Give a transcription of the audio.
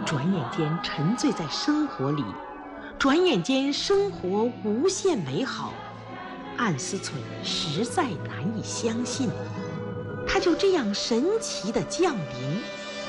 转眼间沉醉在生活里，转眼间生活无限美好。安思忖实在难以相信，它就这样神奇地降临。